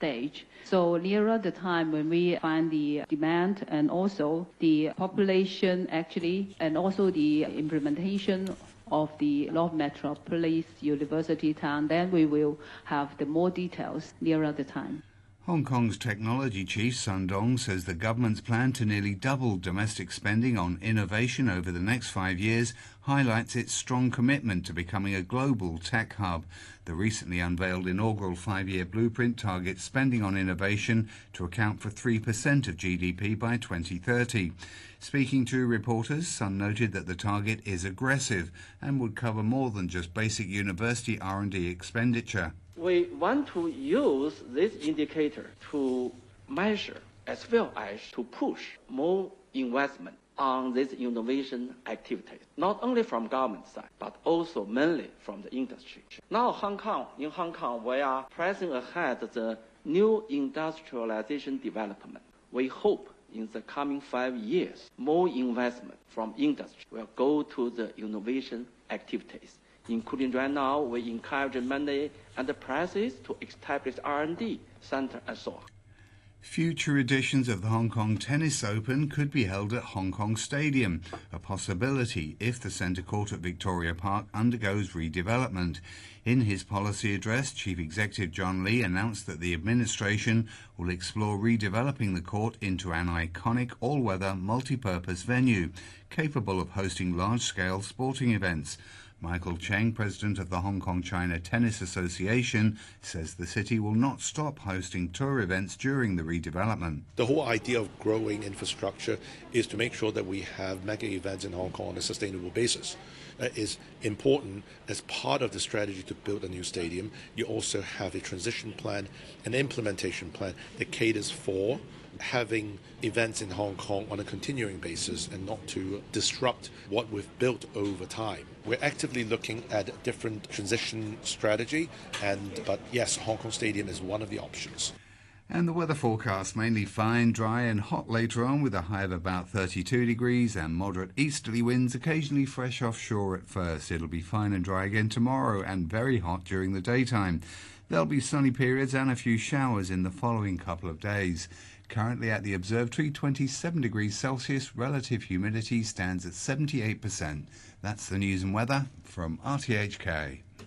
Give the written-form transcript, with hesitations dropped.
stage. So nearer the time when we find the demand and also the population actually, and also the implementation of the law of metropolis university town, then we will have the more details nearer the time. Hong Kong's technology chief Sun Dong says the government's plan to nearly double domestic spending on innovation over the next 5 years highlights its strong commitment to becoming a global tech hub. The recently unveiled inaugural 5-year blueprint targets spending on innovation to account for 3% of GDP by 2030. Speaking to reporters, Sun noted that the target is aggressive and would cover more than just basic university R&D expenditure. We want to use this indicator to measure as well as to push more investment on this innovation activities, not only from government side, but also mainly from the industry. Now in Hong Kong, we are pressing ahead the new industrialization development. We hope in the coming 5 years, more investment from industry will go to the innovation activities. Including right now, we encourage many enterprises to establish R&D center and so on. Future editions of the Hong Kong Tennis Open could be held at Hong Kong Stadium, a possibility if the centre court at Victoria Park undergoes redevelopment. In his policy address, Chief Executive John Lee announced that the administration will explore redeveloping the court into an iconic all-weather multi-purpose venue, capable of hosting large-scale sporting events. Michael Cheng, president of the Hong Kong-China Tennis Association, says the city will not stop hosting tour events during the redevelopment. The whole idea of growing infrastructure is to make sure that we have mega events in Hong Kong on a sustainable basis. That is important as part of the strategy to build a new stadium. You also have a transition plan, an implementation plan that caters for having events in Hong Kong on a continuing basis and not to disrupt what we've built over time. We're actively looking at a different transition strategy, but yes, Hong Kong Stadium is one of the options. And the weather forecast, mainly fine, dry and hot later on with a high of about 32 degrees and moderate easterly winds, occasionally fresh offshore at first. It'll be fine and dry again tomorrow and very hot during the daytime. There'll be sunny periods and a few showers in the following couple of days. Currently at the observatory, 27 degrees Celsius, relative humidity stands at 78%. That's the news and weather from RTHK.